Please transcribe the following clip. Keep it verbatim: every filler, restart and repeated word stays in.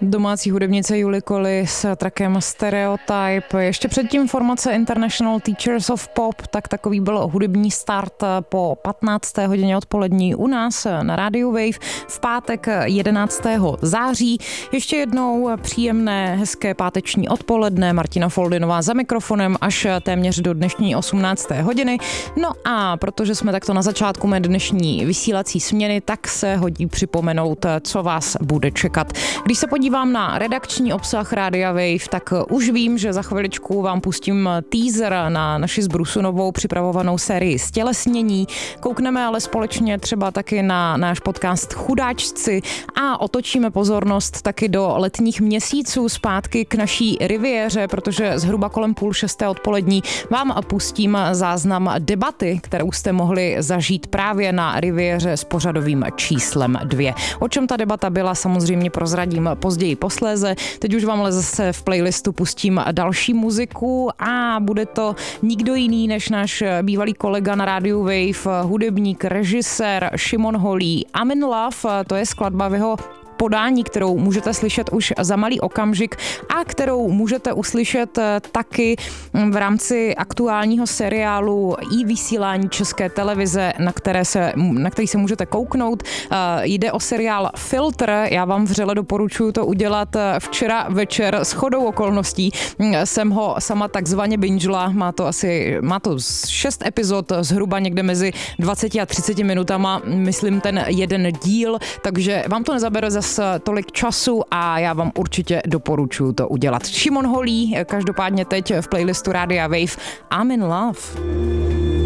Domácí hudebnice Julie Colli s trackem Stereotype. Ještě předtím formace International Teachers of Pop, tak takový byl hudební start po patnácté hodině odpolední u nás na rádiu Wave v pátek jedenáctého září. Ještě jednou příjemné, hezké páteční odpoledne. Martina Foldinová za mikrofonem až téměř do dnešní osmnácté hodiny. No a protože jsme takto na začátku mé dnešní vysílací směny, tak se hodí připomenout, co vás bude čekat. Když se podívám na redakční obsah Rádia Wave, tak už vím, že za chviličku vám pustím teaser na naši s Brusunovou připravovanou sérii Stělesnění. Koukneme ale společně třeba taky na náš podcast Chudáčci a otočíme pozornost taky do letních měsíců zpátky k naší riviéře, protože zhruba kolem půl šesté odpolední vám pustím záznam debaty, kterou jste mohli zažít právě na riviéře s pořadovým číslem dvě. O čem ta debata byla, samozřejmě prozradím později posléze. Teď už vám ale zase v playlistu pustím další muziku a bude to nikdo jiný než náš bývalý kolega na rádiu Wave, hudebník, režisér Šimon Holý. I'm in Love, to je skladba v jeho podání, kterou můžete slyšet už za malý okamžik a kterou můžete uslyšet taky v rámci aktuálního seriálu i vysílání České televize, na, které se, na který se můžete kouknout. Jde o seriál Filtr, já vám vřele doporučuji to udělat včera večer. S shodou okolností jsem ho sama takzvaně bingela, má to asi má to šest epizod, zhruba někde mezi dvaceti a třiceti minutama, myslím ten jeden díl, takže vám to nezabere zase tolik času a já vám určitě doporučuji to udělat. Šimon Holý, každopádně teď v playlistu Rádia Wave I'm in Love.